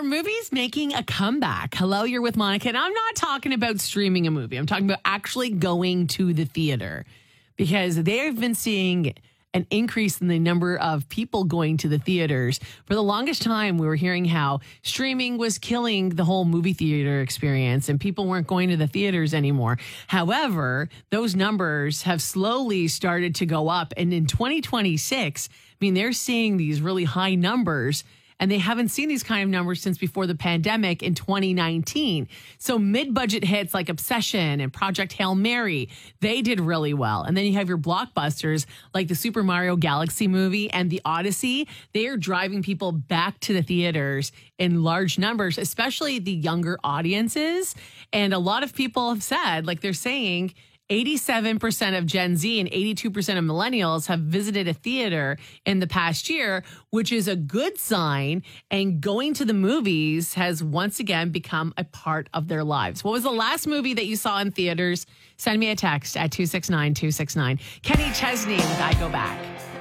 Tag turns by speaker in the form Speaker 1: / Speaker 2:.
Speaker 1: Are movies making a comeback? Hello, you're with Monica, and I'm not talking about streaming a movie. I'm talking about actually going to the theater, because they've been seeing an increase in the number of people going to the theaters. For the longest time, we were hearing how streaming was killing the whole movie theater experience and people weren't going to the theaters anymore. However, those numbers have slowly started to go up. And in 2026, they're seeing these really high numbers. And they haven't seen these kind of numbers since before the pandemic in 2019. So mid-budget hits like Obsession and Project Hail Mary, they did really well. And then you have your blockbusters like the Super Mario Galaxy movie and The Odyssey. They are driving people back to the theaters in large numbers, especially the younger audiences. And a lot of people have said, like they're saying, 87% of Gen Z and 82% of millennials have visited a theater in the past year, which is a good sign. And going to the movies has once again become a part of their lives. What was the last movie that you saw in theaters? Send me a text at 269-269. Kenny Chesney with I Go Back.